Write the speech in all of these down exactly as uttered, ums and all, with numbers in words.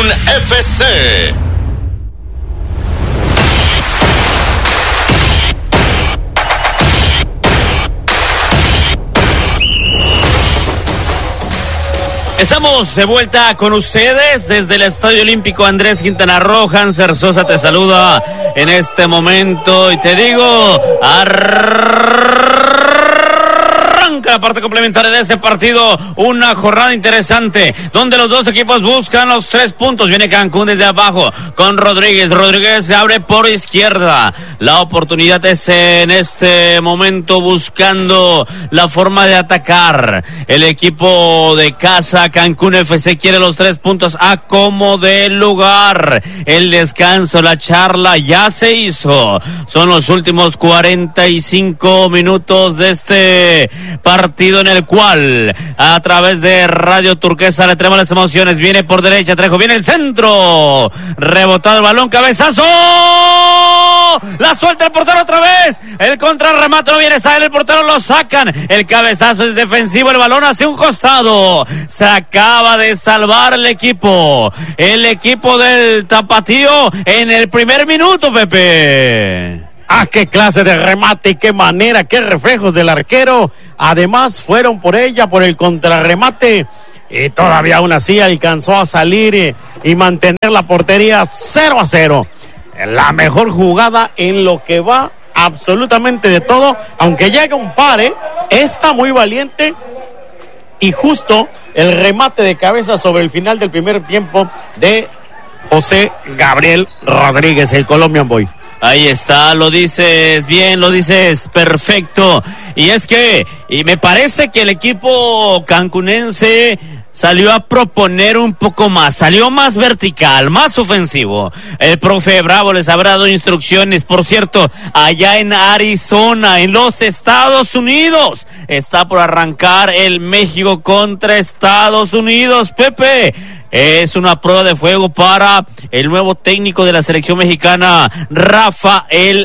F C. Estamos de vuelta con ustedes desde el Estadio Olímpico Andrés Quintana Roo. Hanser Sosa te saluda en este momento y te digo, arranca la parte complementaria de este partido, una jornada interesante donde los dos equipos buscan los tres puntos. Viene Cancún desde abajo con Rodríguez, Rodríguez se abre por izquierda, la oportunidad es en este momento buscando la forma de atacar. El equipo de casa Cancún F C quiere los tres puntos a como de lugar. El descanso, la charla ya se hizo. Son los últimos cuarenta y cinco minutos de este partido en el cual a través de Radio Turquesa le tenemos las emociones. Viene por derecha Trejo, viene el centro, rebotado el balón, cabezazo, la suelta el portero otra vez, el contrarremate no viene, sale el portero, lo sacan, el cabezazo es defensivo, el balón hacia un costado, se acaba de salvar el equipo, el equipo del Tapatío en el primer minuto, Pepe. Ah, qué clase de remate y qué manera, qué reflejos del arquero. Además fueron por ella, por el contrarremate, y todavía aún así alcanzó a salir y, y mantener la portería cero a cero. La mejor jugada en lo que va absolutamente de todo, aunque llega un par, ¿eh? Está muy valiente y justo el remate de cabeza sobre el final del primer tiempo de José Gabriel Rodríguez, el Colombian Boy. Ahí está, lo dices bien, lo dices perfecto. Y es que, y me parece que el equipo cancunense salió a proponer un poco más, salió más vertical, más ofensivo. El profe Bravo les habrá dado instrucciones, por cierto, allá en Arizona, en los Estados Unidos. Está por arrancar el México contra Estados Unidos, Pepe. Es una prueba de fuego para el nuevo técnico de la selección mexicana, Rafael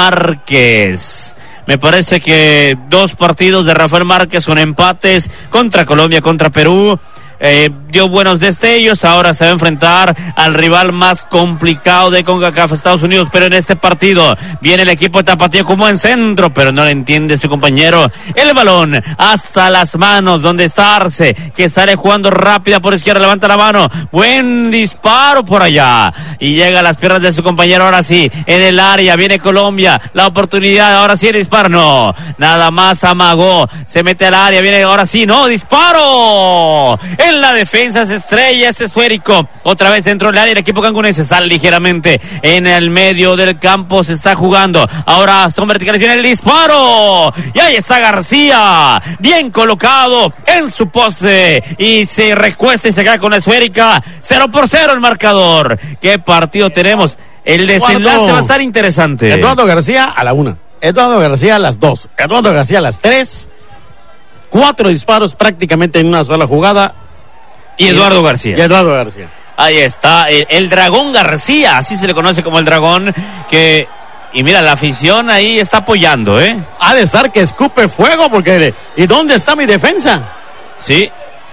Márquez. Me parece que dos partidos de Rafael Márquez con empates contra Colombia, contra Perú. Eh, dio buenos destellos, ahora se va a enfrentar al rival más complicado de CONCACAF, Estados Unidos, pero en este partido viene el equipo de Tapatío como en centro, pero no le entiende su compañero, el balón hasta las manos, donde está Arce, que sale jugando rápida por izquierda, levanta la mano, buen disparo por allá, y llega a las piernas de su compañero, ahora sí, en el área, viene Colombia, la oportunidad, ahora sí el disparo, no, nada más amagó, se mete al área, viene, ahora sí, no, disparo, en la defensa se estrella este esférico, otra vez dentro del área, el equipo cancunense sale ligeramente en el medio del campo, se está jugando, ahora son verticales, viene el disparo, y ahí está García, bien colocado en su poste, y se recuesta y se queda con la esférica, cero por cero el marcador. ¿Qué partido tenemos? El desenlace Eduardo, va a estar interesante. Eduardo García a la una, Eduardo García a las dos, Eduardo García a las tres, cuatro disparos prácticamente en una sola jugada. Y Eduardo García. Y Eduardo García. Ahí está, el, el Dragón García, así se le conoce como el Dragón, que, y mira, la afición ahí está apoyando, ¿eh? Ha de estar que escupe fuego, porque, ¿y dónde está mi defensa? Sí.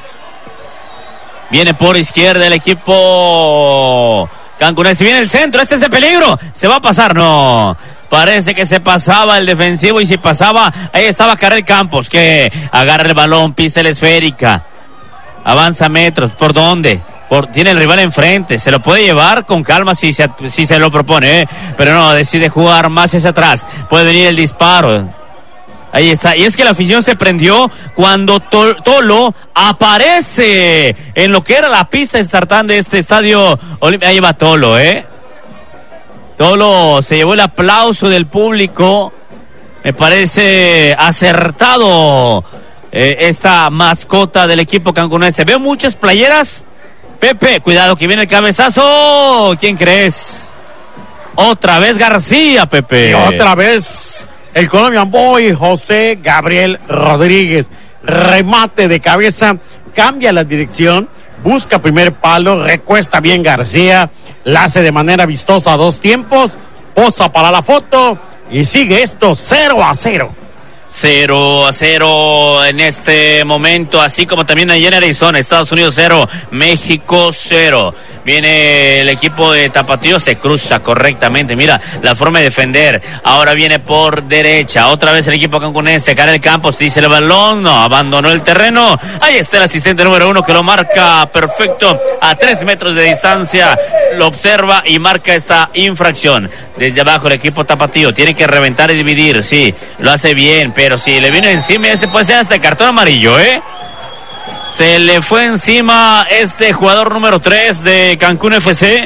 Viene por izquierda el equipo cancunense, viene el centro, este es de peligro, se va a pasar, no. Parece que se pasaba el defensivo, y si pasaba, ahí estaba Karel Campos, que agarra el balón, pisa la esférica. Avanza metros, ¿por dónde? Por, tiene el rival enfrente, se lo puede llevar con calma si se, si se lo propone, ¿eh? Pero no, decide jugar más hacia atrás, puede venir el disparo, ahí está, y es que la afición se prendió cuando to, Tolo aparece en lo que era la pista estartán de este estadio, ahí va Tolo, ¿eh? Tolo se llevó el aplauso del público, me parece acertado. Eh, esta mascota del equipo cancunense. Veo muchas playeras. Pepe, cuidado que viene el cabezazo. ¿Quién crees? Otra vez García, Pepe. Y otra vez el Colombian Boy, José Gabriel Rodríguez. Remate de cabeza, cambia la dirección, busca primer palo, recuesta bien García, la hace de manera vistosa a dos tiempos, posa para la foto y sigue esto cero a cero. cero a cero en este momento, así como también allá en Arizona, Estados Unidos cero, México cero. Viene el equipo de Tapatío, se cruza correctamente, mira la forma de defender, ahora viene por derecha, otra vez el equipo cancunense, Karel Campos dice el balón, no, abandonó el terreno, ahí está el asistente número uno que lo marca perfecto, a tres metros de distancia, lo observa y marca esta infracción. Desde abajo el equipo Tapatío tiene que reventar y dividir, sí, lo hace bien, pero si le viene encima ese puede ser hasta el cartón amarillo, ¿eh? Se le fue encima este jugador número tres de Cancún F C.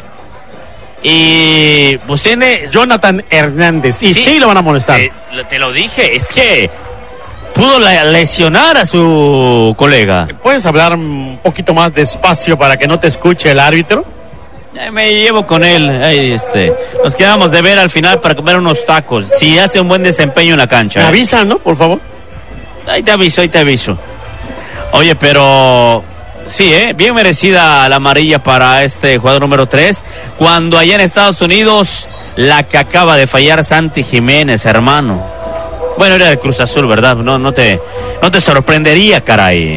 Y pues tiene Jonathan Hernández. Y sí, sí lo van a molestar. Eh, te lo dije, es que pudo lesionar a su colega. ¿Puedes hablar un poquito más despacio para que no te escuche el árbitro? Eh, me llevo con él. Ahí, este, nos quedamos de ver al final para comer unos tacos. Si hace un buen desempeño en la cancha. Me eh. avisa, ¿no? Por favor. Ahí te aviso, ahí te aviso. Oye, pero sí, ¿eh? Bien merecida la amarilla para este jugador número tres. Cuando allá en Estados Unidos, la que acaba de fallar Santi Jiménez, hermano. Bueno, era de Cruz Azul, ¿verdad? No, no te, no te sorprendería, caray.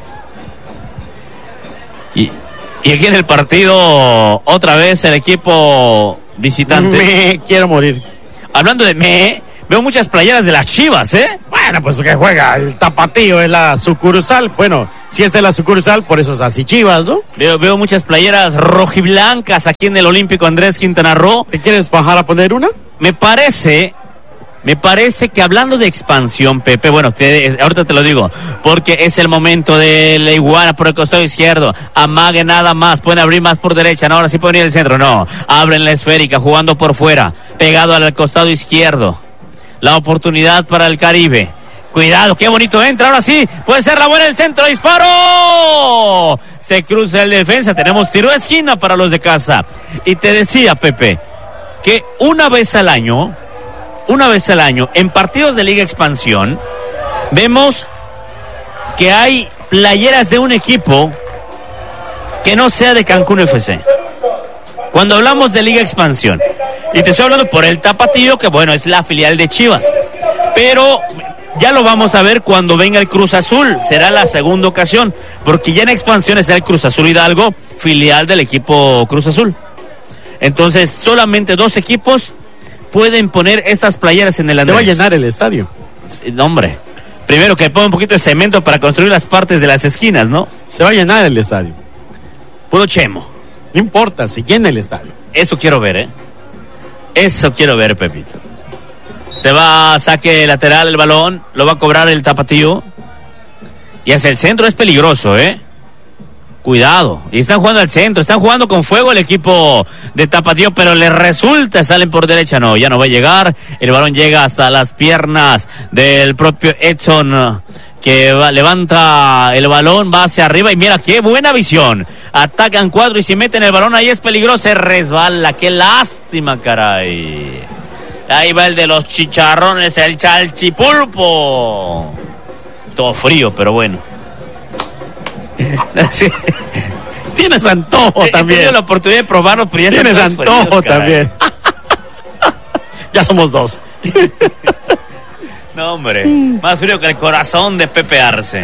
Y, y aquí en el partido, otra vez el equipo visitante. Me quiero morir. Hablando de me, veo muchas playeras de las Chivas, ¿eh? Bueno, pues que juega el Tapatío, es la sucursal. Bueno, si es de la sucursal, por eso es así Chivas, ¿no? Veo, veo muchas playeras rojiblancas aquí en el Olímpico Andrés Quintana Roo. ¿Te quieres bajar a poner una? Me parece, me parece que hablando de expansión, Pepe, bueno, te, ahorita te lo digo, porque es el momento de la iguana por el costado izquierdo, amague nada más, pueden abrir más por derecha, no, ahora sí pueden ir al centro, no, abren la esférica, jugando por fuera, pegado al costado izquierdo. La oportunidad para el Caribe. Cuidado, qué bonito entra, ahora sí, puede ser la buena el centro, disparo. Se cruza el defensa, tenemos tiro de esquina para los de casa. Y te decía, Pepe, que una vez al año, una vez al año, en partidos de Liga Expansión, vemos que hay playeras de un equipo que no sea de Cancún F C. Cuando hablamos de Liga Expansión, y te estoy hablando por el Tapatío, que bueno, es la filial de Chivas, pero ya lo vamos a ver cuando venga el Cruz Azul, será la segunda ocasión, porque ya en expansión está el Cruz Azul Hidalgo, filial del equipo Cruz Azul. Entonces, solamente dos equipos pueden poner estas playeras en el Andrés. Se va a llenar el estadio. Sí, no, hombre, primero que ponga un poquito de cemento para construir las partes de las esquinas, ¿no? Se va a llenar el estadio. Puro Chemo. No importa, se llena el estadio. Eso quiero ver, ¿eh? Eso quiero ver, Pepito. Se va a saque lateral el balón, lo va a cobrar el Tapatío. Y hacia el centro es peligroso, ¿eh? Cuidado. Y están jugando al centro, están jugando con fuego el equipo de Tapatío, pero les resulta, salen por derecha. No, ya no va a llegar. El balón llega hasta las piernas del propio Edson, que va, levanta el balón, va hacia arriba y mira qué buena visión. Atacan cuatro y si meten el balón ahí es peligroso, se resbala. Qué lástima, caray. Ahí va el de los chicharrones, el chalchipulpo. Todo frío, pero bueno. Tienes antojo también. He tenido la oportunidad de probarlo, pero ya tienes antojo fríos, también. Ya somos dos. No, hombre, más frío que el corazón de Pepe Arce.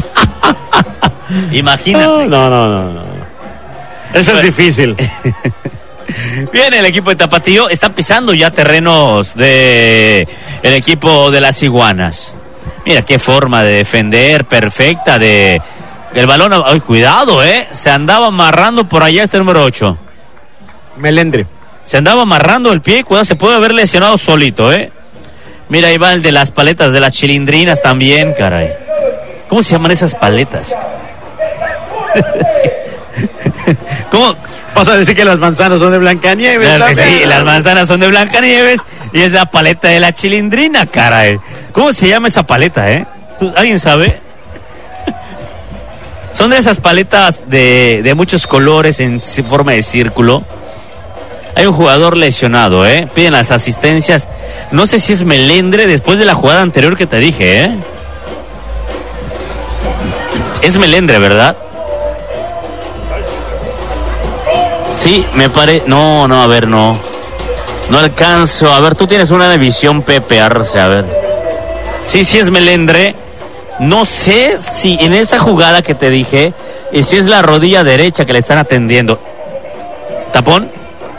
Imagínate. No, no, no, no. Eso es difícil. Viene el equipo de Tapatío, está pisando ya terrenos de el equipo de las Iguanas. Mira qué forma de defender perfecta de el balón. Ay, cuidado, eh. Se andaba amarrando por allá este número ocho. Melendre. Se andaba amarrando el pie, cuidado, se puede haber lesionado solito, eh. Mira, ahí va el de las paletas, de las chilindrinas también, caray. ¿Cómo se llaman esas paletas? ¿Cómo? Vas a decir que las manzanas son de Blancanieves. Claro que sí, las manzanas son de Blancanieves y es la paleta de la chilindrina, caray. ¿Cómo se llama esa paleta, eh? ¿Alguien sabe? Son de esas paletas de, de muchos colores en forma de círculo. Hay un jugador lesionado, ¿eh? Piden las asistencias. No sé si es Melendre después de la jugada anterior que te dije, ¿eh? Es Melendre, ¿verdad? Sí, me parece... No, no, a ver, no. No alcanzo. A ver, tú tienes una visión, Pepe Arce, a ver. Sí, sí es Melendre. No sé si en esa jugada que te dije, y si es la rodilla derecha que le están atendiendo. ¿Tapón?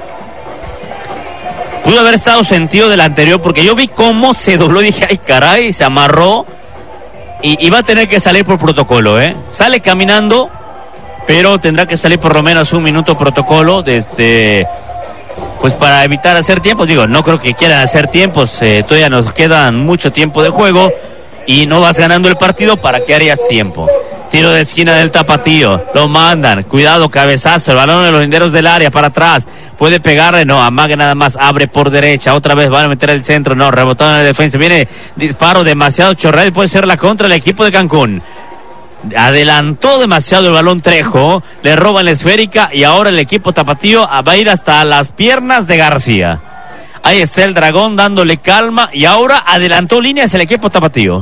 Pudo haber estado sentido del anterior, porque yo vi cómo se dobló y dije, ay caray, se amarró. Y, y va a tener que salir por protocolo, ¿eh? Sale caminando, pero tendrá que salir por lo menos un minuto protocolo, desde, pues para evitar hacer tiempos. Digo, no creo que quieran hacer tiempos, eh, todavía nos quedan mucho tiempo de juego. Y no vas ganando el partido, ¿para qué harías tiempo? Tiro de esquina del Tapatío, lo mandan, cuidado, cabezazo, el balón en los linderos del área, para atrás, puede pegarle, no, amague nada más, abre por derecha, otra vez van a meter el centro, no, rebotado en la defensa, viene disparo demasiado chorreado y puede ser la contra del equipo de Cancún. Adelantó demasiado el balón Trejo, le roban la esférica y ahora el equipo Tapatío va a ir hasta las piernas de García. Ahí está el Dragón dándole calma y ahora adelantó líneas el equipo Tapatío,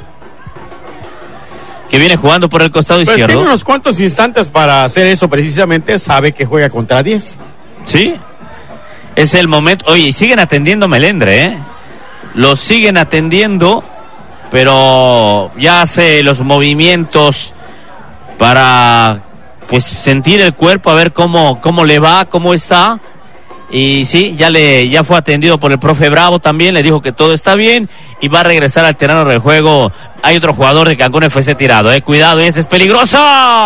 que viene jugando por el costado pues izquierdo. Tiene unos cuantos instantes para hacer eso precisamente, sabe que juega contra diez. Sí, es el momento. Oye, siguen atendiendo a Melendre, ¿eh? Lo siguen atendiendo, pero ya hace los movimientos para, pues, sentir el cuerpo, a ver cómo, cómo le va, cómo está. Y sí, ya le ya fue atendido por el profe Bravo también, le dijo que todo está bien y va a regresar al terreno del juego. Hay otro jugador de Cancún F C tirado, eh, cuidado, ese es peligroso.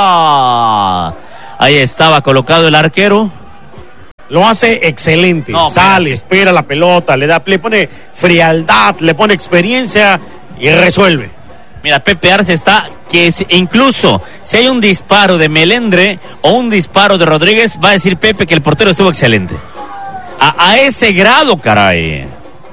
Ahí estaba colocado el arquero. Lo hace excelente, no, sale, mira. Espera la pelota, le da, le pone frialdad, le pone experiencia y resuelve. Mira, Pepe Arce está, que es, incluso si hay un disparo de Melendre o un disparo de Rodríguez, va a decir Pepe que el portero estuvo excelente. A, a ese grado, caray.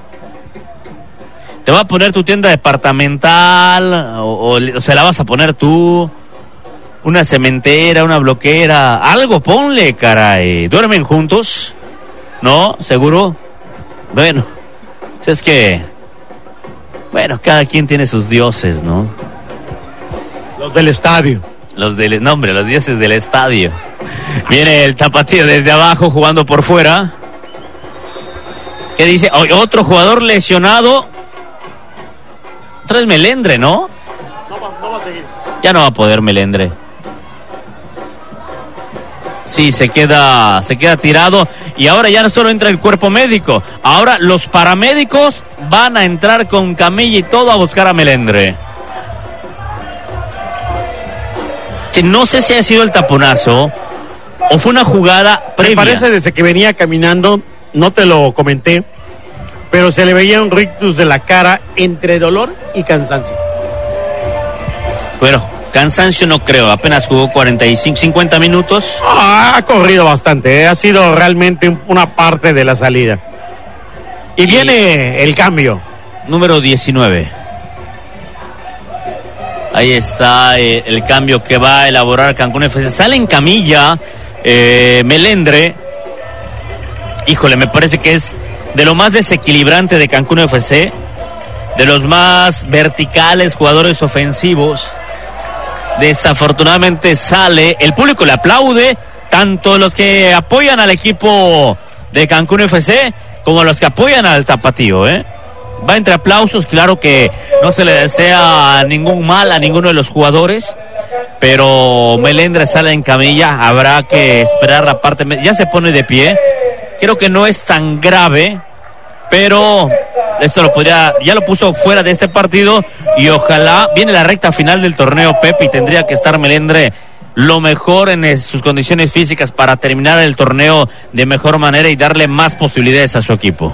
Te va a poner tu tienda departamental o, o, o se la vas a poner tú, una cementera, una bloquera, algo ponle, caray. ¿Duermen juntos? ¿No? ¿Seguro? Bueno, es que, bueno, cada quien tiene sus dioses, ¿no? Los del estadio. Los del, no, hombre, los dioses del estadio. Viene el Tapatío desde abajo jugando por fuera. ¿Qué dice? Otro jugador lesionado. Otra vez Melendre, ¿no? No va, no va a seguir. Ya no va a poder Melendre. Sí, se queda, se queda tirado. Y ahora ya no solo entra el cuerpo médico. Ahora los paramédicos van a entrar con camilla y todo a buscar a Melendre. Que no sé si ha sido el taponazo o fue una jugada previa. Me parece desde que venía caminando, no te lo comenté, pero se le veía un rictus de la cara entre dolor y cansancio. Bueno, cansancio no creo, apenas jugó cuarenta y cinco, cincuenta minutos. Ah, ha corrido bastante, ¿eh? Ha sido realmente una parte de la salida. Y, y viene el cambio. Número diecinueve. Ahí está eh, el cambio que va a elaborar Cancún F C. Sale en camilla eh, Melendre. Híjole, me parece que es de lo más desequilibrante de Cancún F C, de los más verticales jugadores ofensivos. Desafortunadamente sale, el público le aplaude, tanto los que apoyan al equipo de Cancún F C como los que apoyan al Tapatío, ¿eh? Va entre aplausos, claro que no se le desea ningún mal a ninguno de los jugadores, pero Melendre sale en camilla, habrá que esperar la parte, ya se pone de pie, creo que no es tan grave, pero esto lo podría, ya lo puso fuera de este partido y ojalá, viene la recta final del torneo, Pepe, y tendría que estar Melendre lo mejor en sus condiciones físicas para terminar el torneo de mejor manera y darle más posibilidades a su equipo.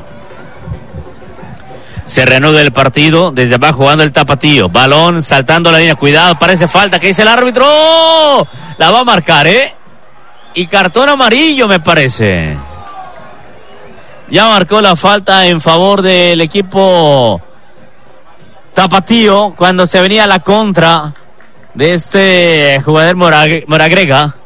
Se reanuda el partido, desde abajo jugando el Tapatío, balón saltando la línea, cuidado, parece falta, ¿qué dice el árbitro? ¡Oh! La va a marcar, ¿eh? Y cartón amarillo me parece. Ya marcó la falta en favor del equipo Tapatío cuando se venía la contra de este jugador Moragrega.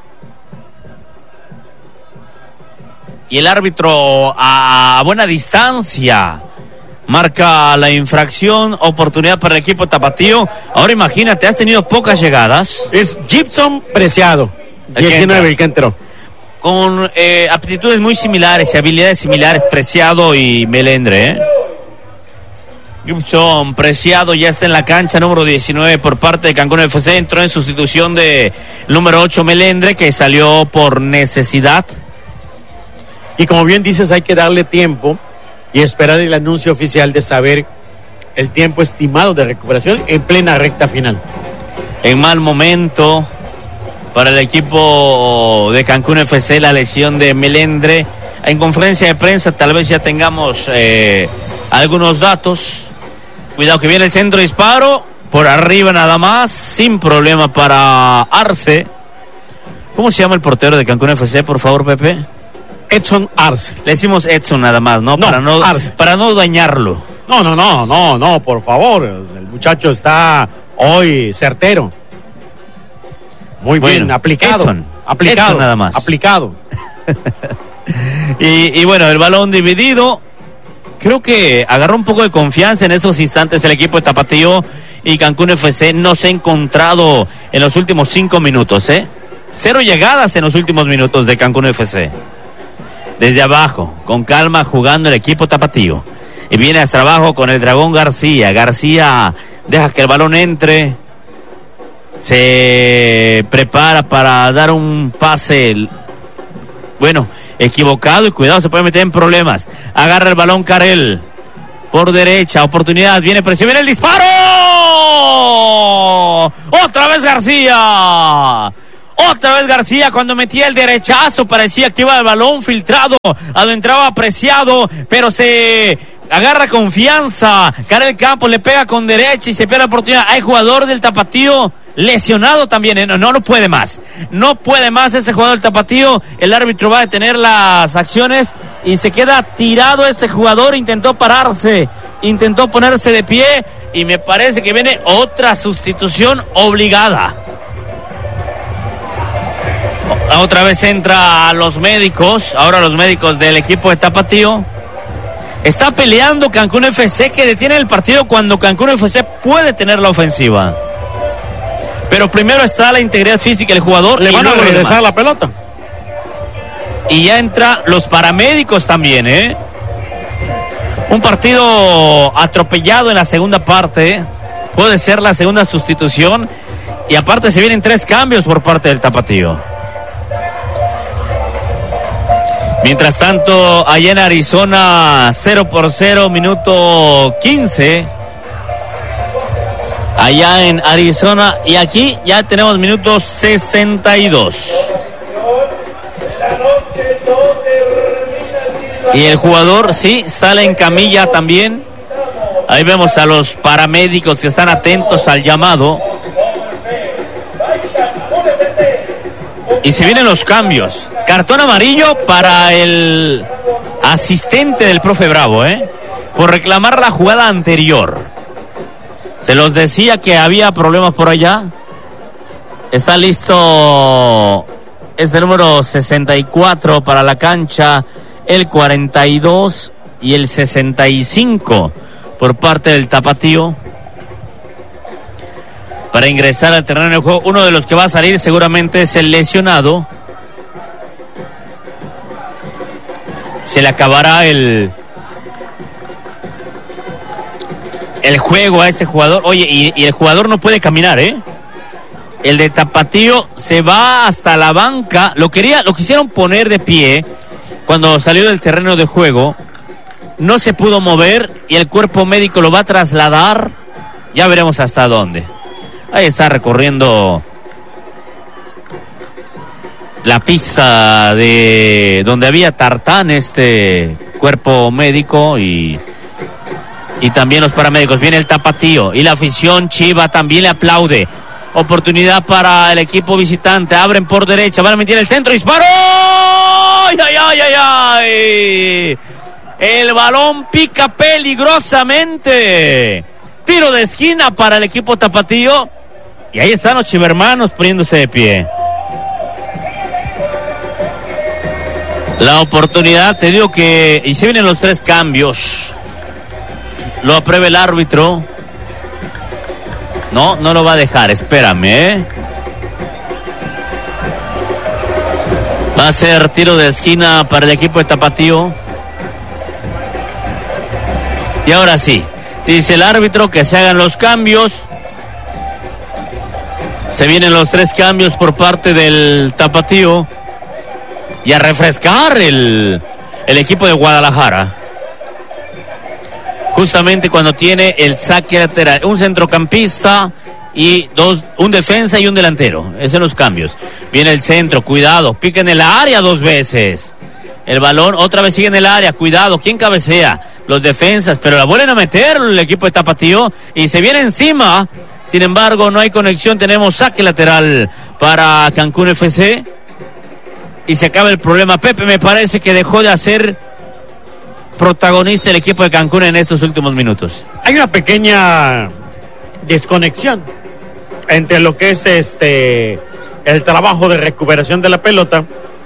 Y el árbitro a buena distancia marca la infracción, oportunidad para el equipo Tapatío. Ahora imagínate, has tenido pocas llegadas. Es Gibson Preciado, diecinueve, el que entró. Con eh, aptitudes muy similares y habilidades similares, Preciado y Melendre, ¿eh? Gibson Preciado ya está en la cancha, número diecinueve por parte de Cancún F C. Entró en sustitución de número ocho Melendre, que salió por necesidad. Y como bien dices, hay que darle tiempo y esperar el anuncio oficial de saber el tiempo estimado de recuperación en plena recta final. En mal momento para el equipo de Cancún F C la lesión de Melendre. En conferencia de prensa tal vez ya tengamos eh, algunos datos. Cuidado que viene el centro disparo, por arriba nada más, sin problema para Arce. ¿Cómo se llama el portero de Cancún F C, por favor, Pepe? Edson Arce. Le decimos Edson nada más, ¿no? No, para no Arce. para no dañarlo. No, no, no, no, no, por favor. El muchacho está hoy certero. Muy Bueno, bien, aplicado. Edson. Aplicado. Edson nada más. Aplicado. y, y bueno, el balón dividido. Creo que agarró un poco de confianza en estos instantes el equipo de Tapatío, y Cancún F C no se ha encontrado en los últimos cinco minutos, ¿eh? Cero llegadas en los últimos minutos de Cancún F C. Desde abajo, con calma, jugando el equipo Tapatío. Y viene hasta abajo con el Dragón García. García deja que el balón entre. Se prepara para dar un pase, bueno, equivocado, y cuidado, se puede meter en problemas. Agarra el balón Carel por derecha, oportunidad, viene presión, viene el disparo. Otra vez García. Otra vez García, cuando metía el derechazo parecía que iba el balón filtrado, a donde entraba Apreciado, pero se agarra confianza. Karel Campos le pega con derecha y se pierde la oportunidad. Hay jugador del Tapatío lesionado también, ¿eh? no, no lo puede más. No puede más ese jugador del Tapatío. El árbitro va a detener las acciones y se queda tirado este jugador. Intentó pararse, intentó ponerse de pie, y me parece que viene otra sustitución obligada. Otra vez entra a los médicos, ahora los médicos del equipo de Tapatío. Está peleando Cancún F C, que detiene el partido cuando Cancún F C puede tener la ofensiva. Pero primero está la integridad física del jugador. Le van a regresar la pelota. Y ya entra los paramédicos también, ¿eh? Un partido atropellado en la segunda parte. Puede ser la segunda sustitución. Y aparte se vienen tres cambios por parte del Tapatío. Mientras tanto, allá en Arizona, cero por cero, minuto quince. Allá en Arizona, y aquí ya tenemos minutos sesenta y dos. Y el jugador, sí, sale en camilla también. Ahí vemos a los paramédicos que están atentos al llamado. Y se vienen los cambios. Cartón amarillo para el asistente del profe Bravo, ¿eh? Por reclamar la jugada anterior. Se los decía que había problemas por allá. Está listo este número sesenta y cuatro para la cancha, el cuarenta y dos y el sesenta y cinco por parte del Tapatío. Para ingresar al terreno de juego, uno de los que va a salir seguramente es el lesionado. Se le acabará el el juego a este jugador. Oye, y, y el jugador no puede caminar, ¿eh? El de Tapatío se va hasta la banca. Lo quería, lo quisieron poner de pie cuando salió del terreno de juego. No se pudo mover y el cuerpo médico lo va a trasladar. Ya veremos hasta dónde. Ahí está recorriendo la pista de donde había tartán, este cuerpo médico y, y también los paramédicos. Viene el Tapatío y la afición chiva también le aplaude. Oportunidad para el equipo visitante. Abren por derecha, van a meter el centro. ¡Disparo! ¡Ay, ay, ay, ay, ay! El balón pica peligrosamente. Tiro de esquina para el equipo Tapatío. Y ahí están los chivermanos poniéndose de pie. La oportunidad, te digo que... Y se vienen los tres cambios. Lo aprueba el árbitro. No, no lo va a dejar, espérame, ¿eh? Va a ser tiro de esquina para el equipo de Tapatío. Y ahora sí, Dice el árbitro que se hagan los cambios. Se vienen los tres cambios por parte del Tapatío. Y a refrescar el, el equipo de Guadalajara. Justamente cuando tiene el saque lateral. Un centrocampista y dos, un defensa y un delantero. Esos son los cambios. Viene el centro, cuidado. Pica en el área dos veces. El balón otra vez sigue en el área. Cuidado, ¿quién cabecea? Los defensas, pero la vuelven a meter el equipo de Tapatío. Y se viene encima. Sin embargo, no hay conexión. Tenemos saque lateral para Cancún F C. Y se acaba el problema. Pepe, me parece que dejó de hacer protagonista el equipo de Cancún en estos últimos minutos. Hay una pequeña desconexión entre lo que es este el trabajo de recuperación de la pelota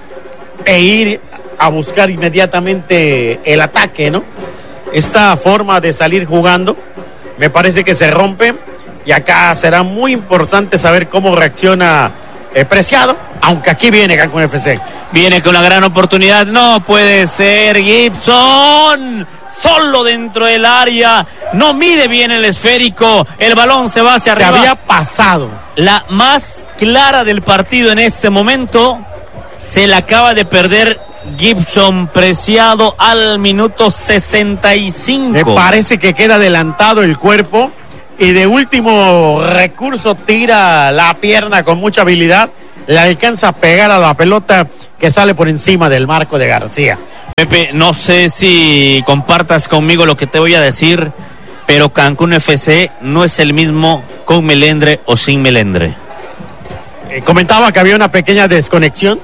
e ir a buscar inmediatamente el ataque, ¿no? Esta forma de salir jugando me parece que se rompe y acá será muy importante saber cómo reacciona eh, Preciado, aunque aquí viene Cancún F C. Viene con una gran oportunidad, no puede ser, Gibson, solo dentro del área, no mide bien el esférico, el balón se va hacia se arriba. Se había pasado. La más clara del partido en este momento, se la acaba de perder Gibson Preciado al minuto sesenta y cinco. Me parece que queda adelantado el cuerpo y de último recurso tira la pierna con mucha habilidad, le alcanza a pegar a la pelota que sale por encima del marco de García. Pepe, no sé si compartas conmigo lo que te voy a decir, pero Cancún F C no es el mismo con Melendre o sin Melendre. Eh, comentaba que había una pequeña desconexión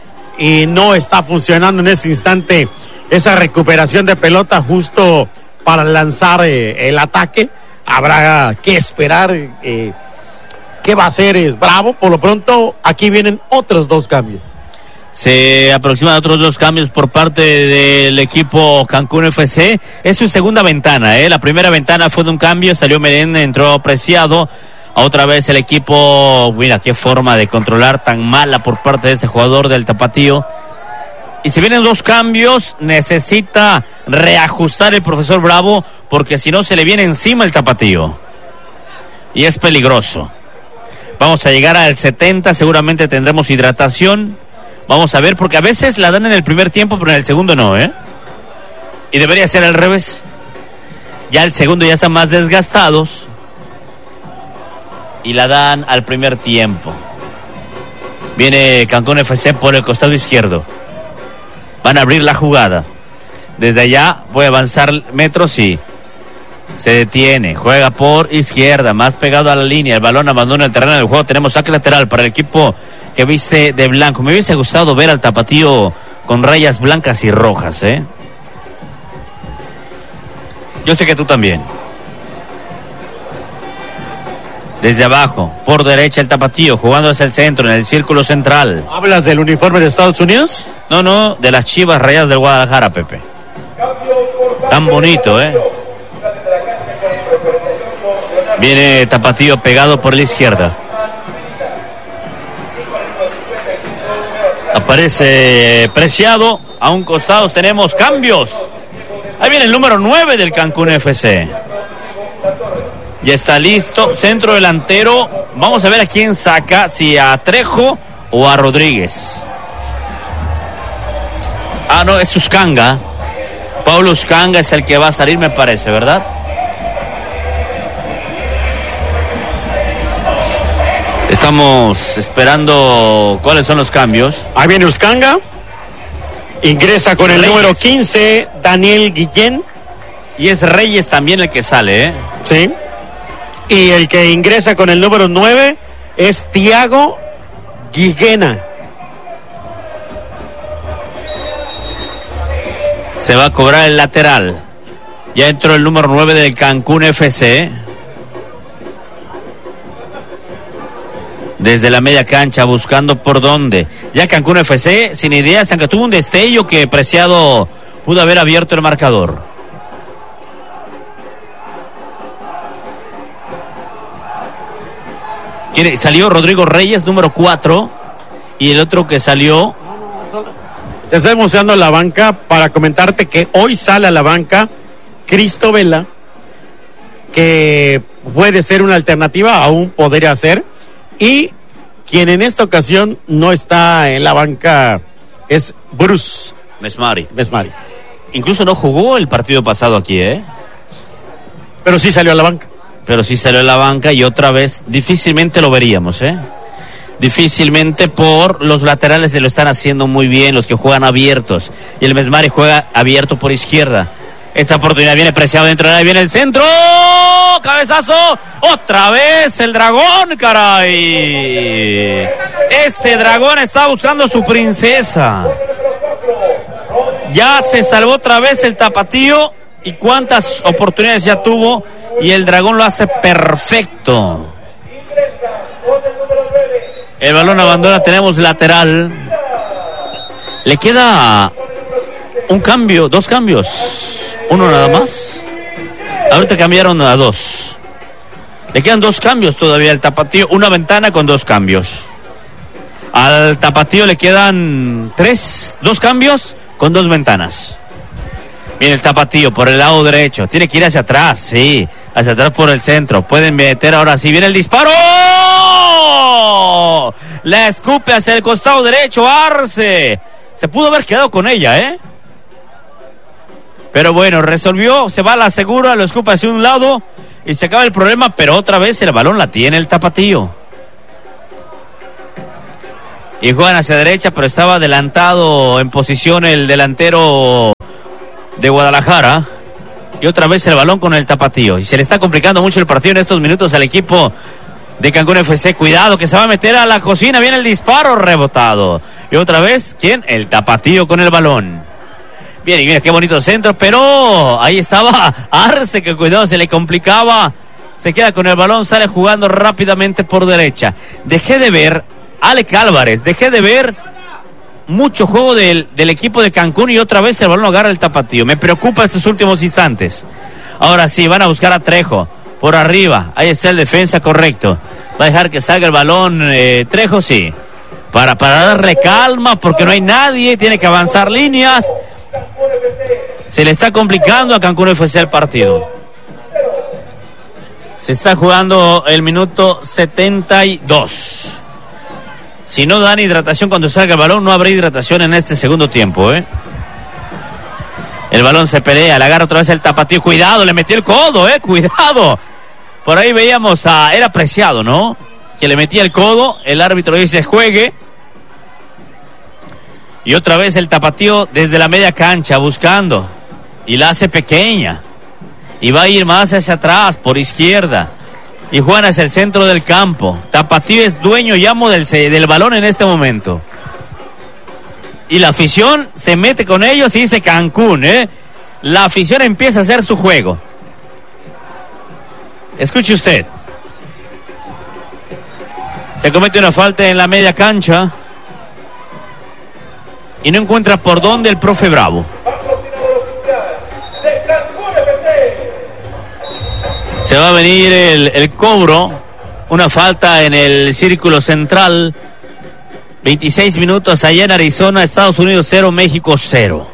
y no está funcionando en ese instante esa recuperación de pelota justo para lanzar eh, el ataque. Habrá que esperar eh, qué va a hacer es Bravo. Por lo pronto aquí vienen otros dos cambios. Se aproximan otros dos cambios por parte del equipo Cancún F C. Es su segunda ventana, ¿eh? La primera ventana fue de un cambio, salió Melende, entró Preciado. Otra vez el equipo, mira qué forma de controlar tan mala por parte de ese jugador del Tapatío. Y si vienen dos cambios, necesita reajustar el profesor Bravo, porque si no se le viene encima el Tapatío. Y es peligroso. Vamos a llegar al setenta, seguramente tendremos hidratación. Vamos a ver, porque a veces la dan en el primer tiempo, pero en el segundo no, ¿eh? Y debería ser al revés. Ya el segundo ya están más desgastados. Y la dan al primer tiempo. Viene Cancún F C por el costado izquierdo. Van a abrir la jugada. Desde allá voy a avanzar metros y se detiene. Juega por izquierda, más pegado a la línea. El balón abandona el terreno del juego. Tenemos saque lateral para el equipo que viste de blanco. Me hubiese gustado ver al Tapatío con rayas blancas y rojas, ¿eh? Yo sé que tú también. Desde abajo, por derecha el Tapatío, jugando hacia el centro, en el círculo central. ¿Hablas del uniforme de Estados Unidos? No, no, de las Chivas Rayadas del Guadalajara, Pepe. Tan bonito, ¿eh? Viene Tapatío pegado por la izquierda. Aparece Preciado. A un costado tenemos cambios. Ahí viene el número nueve del Cancún F C. Ya está listo, centro delantero. Vamos a ver a quién saca, si a Trejo o a Rodríguez. Ah, no, es Uscanga. Paulo Uscanga es el que va a salir, me parece, ¿verdad? Estamos esperando cuáles son los cambios. Ahí viene Uscanga. Ingresa con el Reyes. número quince, Daniel Guillén. Y es Reyes también el que sale, ¿eh? Sí. Y el que ingresa con el número nueve es Tiago Guiguena. Se va a cobrar el lateral. Ya entró el número nueve del Cancún F C. Desde la media cancha buscando por dónde. Ya Cancún F C sin ideas, aunque tuvo un destello que Preciado pudo haber abierto el marcador. ¿Quién salió? Rodrigo Reyes, número cuatro. Y el otro que salió... Te estoy mostrando la banca para comentarte que hoy sale a la banca Cristo Vela que puede ser una alternativa, aún podría ser. Y quien en esta ocasión no está en la banca es Bruce Mesmari. Mesmari. Incluso no jugó el partido pasado aquí, ¿eh? Pero sí salió a la banca. Pero sí salió a la banca y otra vez difícilmente lo veríamos, ¿eh? Difícilmente, por los laterales se lo están haciendo muy bien, los que juegan abiertos. Y el Mesmari juega abierto por izquierda. Esta oportunidad viene preciado dentro de ahí, viene el centro. Cabezazo. Otra vez el dragón, caray. Este dragón está buscando a su princesa. Ya se salvó otra vez el tapatío. Y cuántas oportunidades ya tuvo. Y el dragón lo hace perfecto. El balón abandona, tenemos lateral. Le queda un cambio, dos cambios. Uno nada más. Ahorita cambiaron a dos. Le quedan dos cambios todavía al tapatío. Una ventana con dos cambios. Al tapatío le quedan tres, dos cambios con dos ventanas. Viene el tapatío por el lado derecho. Tiene que ir hacia atrás, sí. Hacia atrás por el centro. Pueden meter ahora sí. Viene el disparo. La escupe hacia el costado derecho. Arce. Se pudo haber quedado con ella, ¿eh? Pero bueno, resolvió. Se va a la segura. Lo escupe hacia un lado. Y se acaba el problema. Pero otra vez el balón la tiene el tapatío. Y juegan hacia derecha. Pero estaba adelantado en posición el delantero de Guadalajara. Y otra vez el balón con el tapatío. Y se le está complicando mucho el partido en estos minutos al equipo de Cancún F C. Cuidado que se va a meter a la cocina. Viene el disparo rebotado. Y otra vez, ¿quién? El tapatío con el balón. Bien, y mira qué bonito centro. Pero ahí estaba Arce, que cuidado, se le complicaba. Se queda con el balón, sale jugando rápidamente por derecha. Dejé de ver, Alec Álvarez, dejé de ver mucho juego del, del equipo de Cancún. Y otra vez el balón agarra el tapatío. Me preocupa estos últimos instantes. Ahora sí, van a buscar a Trejo por arriba. Ahí está el defensa, correcto. Va a dejar que salga el balón eh, Trejo, sí. Para, para darle calma, porque no hay nadie. Tiene que avanzar líneas. Se le está complicando a Cancún F C el partido. Se está jugando el minuto setenta y dos. Si no dan hidratación cuando salga el balón, no habrá hidratación en este segundo tiempo, ¿eh? El balón se pelea, le agarra otra vez el tapatío. Cuidado, le metió el codo, ¿eh? Cuidado. Por ahí veíamos a... Era Preciado, ¿no? Que le metía el codo. El árbitro dice juegue. Y otra vez el tapatío desde la media cancha buscando. Y la hace pequeña. Y va a ir más hacia atrás, por izquierda. Y juegan hacia el centro del campo. Tapatío es dueño y amo del, del balón en este momento. Y la afición se mete con ellos y dice Cancún, ¿eh? La afición empieza a hacer su juego. Escuche usted. Se comete una falta en la media cancha. Y no encuentra por dónde el profe Bravo. Se va a venir el, el cobro. Una falta en el círculo central. veintiséis minutos allá en Arizona. Estados Unidos cero, México cero.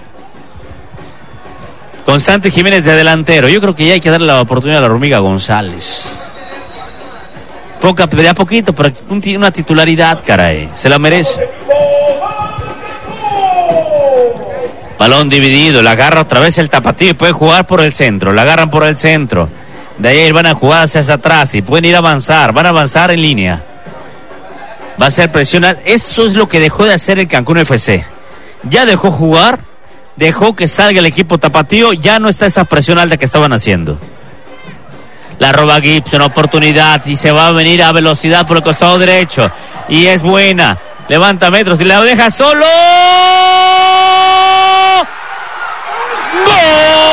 Con Santi Jiménez de delantero. Yo creo que ya hay que darle la oportunidad a la hormiga González. Poca, de a poquito, pero una titularidad, caray. Se la merece. Balón dividido. La agarra otra vez el tapatío y puede jugar por el centro. La agarran por el centro. De ahí van a jugar hacia atrás y pueden ir a avanzar. Van a avanzar en línea. Va a ser presionar. Eso es lo que dejó de hacer el Cancún F C. Ya dejó jugar. Dejó que salga el equipo tapatío. Ya no está esa presión alta que estaban haciendo. La roba Gibson, oportunidad. Y se va a venir a velocidad por el costado derecho. Y es buena. Levanta metros y la deja solo. ¡Gol!